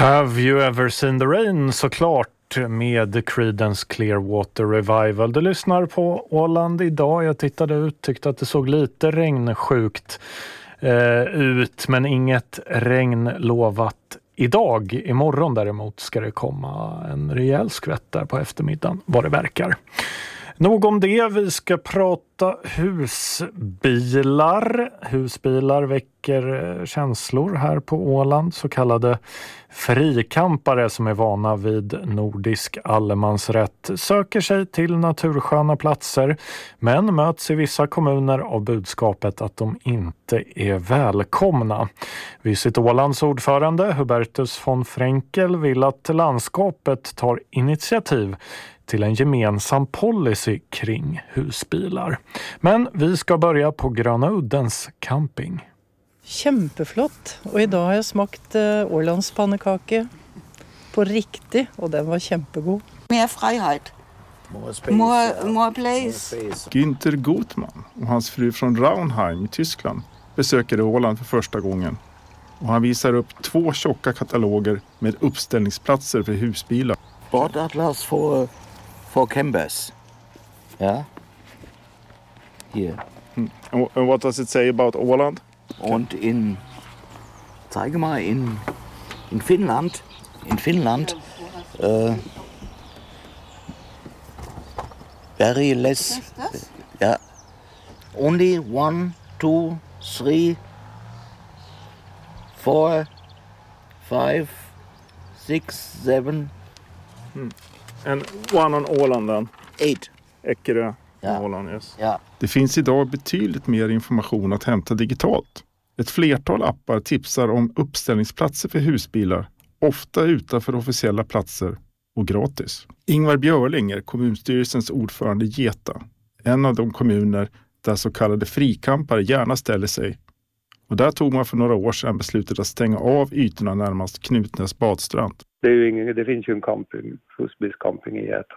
Have you ever seen the rain? Såklart med Creedence Clearwater Revival. Du lyssnar på Åland idag. Jag tittade ut, tyckte att det såg lite regnsjukt ut, men inget regn lovat idag. Imorgon däremot ska det komma en rejäl skvätt där på eftermiddagen, vad det verkar. Nog om det, vi ska prata husbilar. Husbilar väcker känslor här på Åland. Så kallade frikampare som är vana vid nordisk allemansrätt söker sig till natursköna platser, men möts i vissa kommuner av budskapet att de inte är välkomna. Visit Ålands ordförande Hubertus von Frenkel vill att landskapet tar initiativ till en gemensam policy kring husbilar. Men vi ska börja på Gröna Uddens camping. Kämpeflott. Och idag har jag smakt Ålands pannekake på riktigt och den var kämpegod. Mer frihet. More place. Günther Gutmann och hans fru från Raunheim i Tyskland besöker Åland för första gången. Och han visar upp 2 tjocka kataloger med uppställningsplatser för husbilar. Sportatlas for campers. Yeah. Here. And what does it say about Åland? Und zeige mal, in Finland, very less, yeah, only 1, 2, 3, 4, 5, 6, 7. And one on Åland then? 8. Eckerö, Ja. Åland, yes. Ja. Det finns idag betydligt mer information att hämta digitalt. Ett flertal appar tipsar om uppställningsplatser för husbilar, ofta utanför officiella platser och gratis. Ingvar Björling är kommunstyrelsens ordförande i Geta, en av de kommuner där så kallade frikampare gärna ställer sig. Och där tog man för några år sedan beslutet att stänga av ytorna närmast Knutnäs badstrand. Det finns ju en husbilscamping i Geta.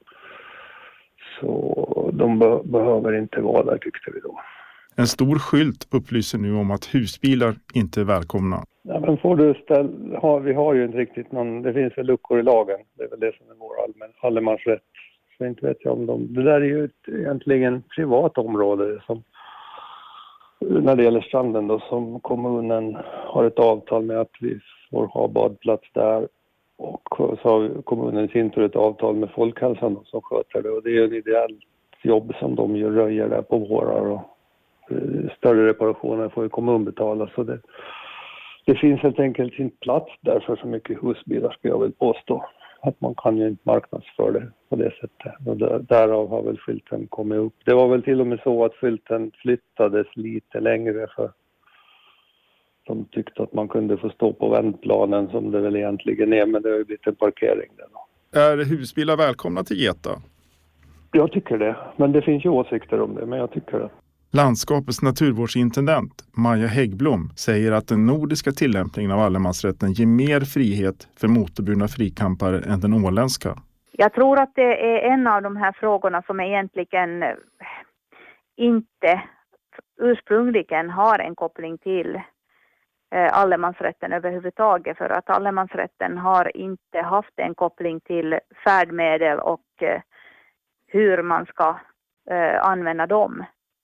Så de behöver inte vara där, tyckte vi då. En stor skylt upplyser nu om att husbilar inte är välkomna. Ja, men vi har ju inte riktigt någon, det finns väl luckor i lagen. Det är väl det som är vår allemansrätt. Så inte vet jag om det där är ju egentligen privat område som, när det gäller stranden då, som kommunen har ett avtal med att vi får ha badplats där. Och så har kommunen i sin tur ett avtal med Folkhälsan som sköter det. Och det är ett ideellt jobb som de ju röjer där på vårar. Och större reparationer får ju kommun betala. Så det finns helt enkelt inte plats där för så mycket husbilar, ska jag väl påstå. Att man kan ju inte marknadsföra det på det sättet. Och därav har väl skylten kommit upp. Det var väl till och med så att skylten flyttades lite längre för de tyckte att man kunde få stå på vändplanen som det väl egentligen är, men det har ju blivit en parkering där då. Är husbilar välkomna till Geta? Jag tycker det, men det finns ju åsikter om det, men jag tycker det. Landskapets naturvårdsintendent Maja Häggblom säger att den nordiska tillämpningen av allemansrätten ger mer frihet för motorburna frikampare än den åländska. Jag tror att det är en av de här frågorna som egentligen inte ursprungligen har en koppling till allemansrätten överhuvudtaget, för att allemansrätten har inte haft en koppling till färdmedel och hur man ska använda dem.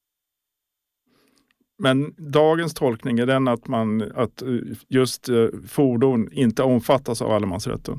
Men dagens tolkning är den att just fordon inte omfattas av allemansrätten?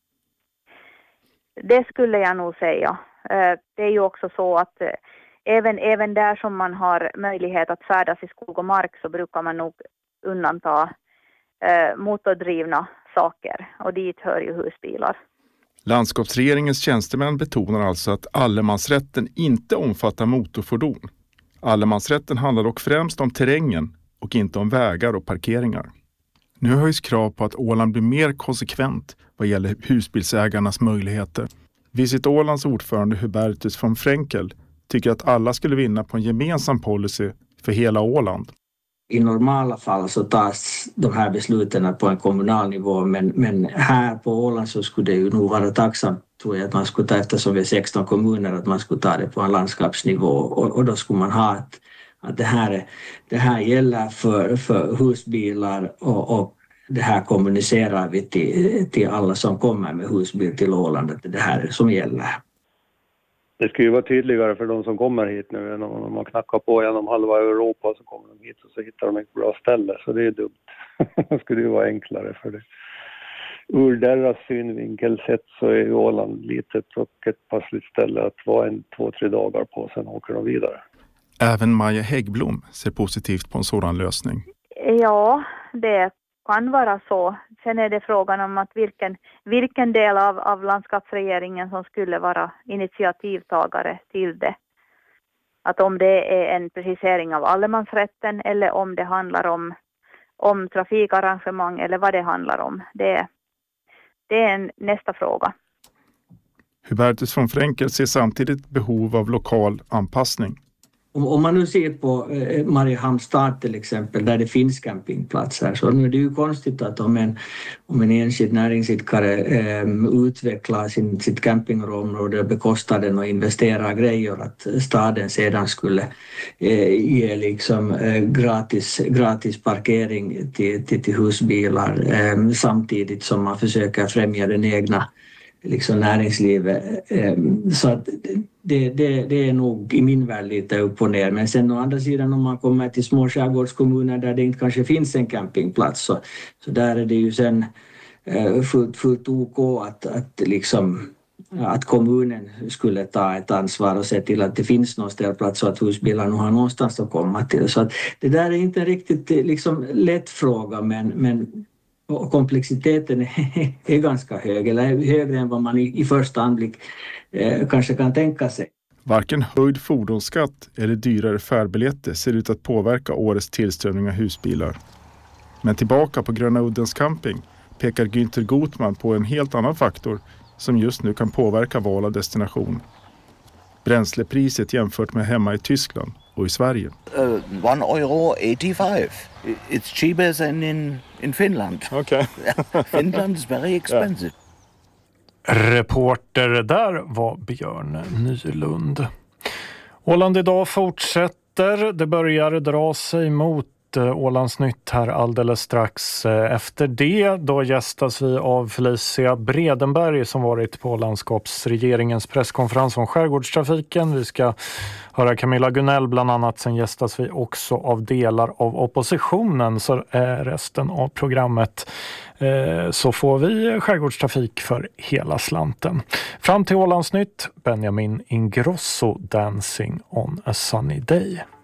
Det skulle jag nog säga. Det är ju också så att även där som man har möjlighet att färdas i skog och mark så brukar man nog undanta motordrivna saker, och dit hör ju husbilar. Landskapsregeringens tjänstemän betonar alltså att allemansrätten inte omfattar motorfordon. Allemansrätten handlar dock främst om terrängen och inte om vägar och parkeringar. Nu höjs krav på att Åland blir mer konsekvent vad gäller husbilsägarnas möjligheter. Visit Ålands ordförande Hubertus von Frenkel tycker att alla skulle vinna på en gemensam policy för hela Åland. I normala fall så tas de här besluten på en kommunal nivå, men här på Åland så skulle det ju nog vara tacksamt, tror jag, att man skulle ta, eftersom vi är 16 kommuner, att man skulle ta det på en landskapsnivå, och då skulle man ha att det här gäller för husbilar och det här kommunicerar vi till alla som kommer med husbil till Åland, att det här som gäller. Det ska ju vara tydligare för de som kommer hit nu än om man knackar på genom halva Europa så kommer de hit och så hittar de ett bra ställe, så det är dumt. Det skulle ju vara enklare för det. Ur deras synvinkel sett så är ju Åland litet och ett passligt ställe att vara 2-3 dagar på, sen åker de vidare. Även Maja Häggblom ser positivt på en sådan lösning. Ja, det kan vara så. Sen är det frågan om att vilken del av landskapsregeringen som skulle vara initiativtagare till det. Att om det är en precisering av allemansrätten eller om det handlar om trafikarrangemang eller vad det handlar om. Det är nästa fråga. Hubertus von Fränkel ser samtidigt behov av lokal anpassning. Om man nu ser på Mariehamnstad till exempel, där det finns campingplatser, så nu är det ju konstigt att om en enskild näringsidkare utvecklar sitt campingområde, bekostar den och investerar grejer, att staden sedan skulle ge liksom gratis parkering till husbilar samtidigt som man försöker främja den egna liksom näringslivet. Så att det är nog i min värld lite upp och ner. Men sen å andra sidan, om man kommer till små skärgårdskommuner där det inte kanske finns en campingplats, så där är det ju sen fullt OK att kommunen skulle ta ett ansvar och se till att det finns någon ställplats så att husbilarna har någonstans att komma till. Så att det där är inte riktigt liksom lätt fråga, men komplexiteten är ganska hög, eller högre än vad man i första anblick kanske kan tänka sig. Varken höjd fordonsskatt eller dyrare färdbiljetter ser ut att påverka årets tillströmning av husbilar. Men tillbaka på Gröna Uddens camping pekar Günther Gutmann på en helt annan faktor som just nu kan påverka val av destination. Bränslepriset jämfört med hemma i Tyskland och i Sverige. €1.85. It's cheaper than in Finland. Okay. Finland is very expensive. Reporter där var Björn Nylund. Åland idag fortsätter. Det börjar dra sig mot Ålandsnytt här alldeles strax. Efter det då gästas vi av Felicia Bredenberg som varit på landskapsregeringens presskonferens om skärgårdstrafiken. Vi ska höra Camilla Gunnell bland annat. Sen gästas vi också av delar av oppositionen, så resten av programmet så får vi skärgårdstrafik för hela slanten. Fram till Ålandsnytt, Benjamin Ingrosso, Dancing on a sunny day.